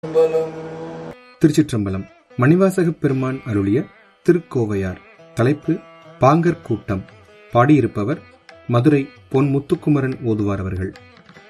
திருச்சிற்றம்பலம். மணிவாசகப் பெருமான் அருளிய திருக்கோவையார். தலைப்பு பாங்கர் கூட்டம். பாடியிருப்பவர் மதுரை பொன் முத்துக்குமரன் ஓதுவார் அவர்கள்.